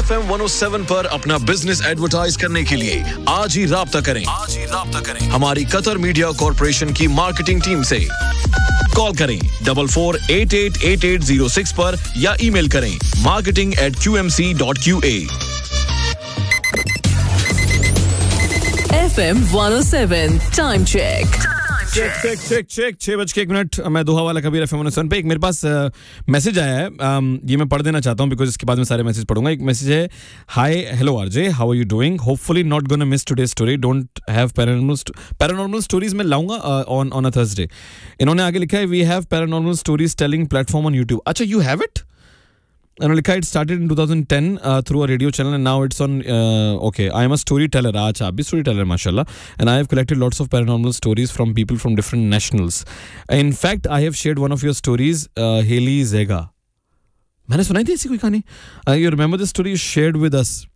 FM 107 पर अपना business advertise करने के लिए आज ही राब्ता करें हमारी कतर मीडिया कॉर्पोरेशन की मार्केटिंग टीम से। कॉल करें 44888806 पर या ईमेल करें marketing@qmc.qa। FM 107 time check. Check 6:01। मैं दोहा वाला कबीर FM 107 पे। एक मेरे पास मैसेज आया है, ये मैं पढ़ देना चाहता हूँ बिकॉज इसके बाद मैं सारे मैसेज पढ़ूंगा। एक मैसेज है, hi hello RJ, how are you doing, hopefully not gonna miss today story, don't have paranormal stories में लाऊंगा ऑन अ थर्सडे। इन्होंने आगे लिखा है, we have paranormal stories telling platform on YouTube. अच्छा, यू हैव इट? इन्होंने लिखा it started in 2010 through a radio channel and now it's on okay, I am a storyteller। अच्छा, आप भी storyteller माशाल्लाह। and I have collected lots of paranormal stories from people from different nationals। in fact I have shared one of your stories, Haley Zega। मैंने सुनाई थी ऐसी कोई कहानी? You remember the story you shared with us?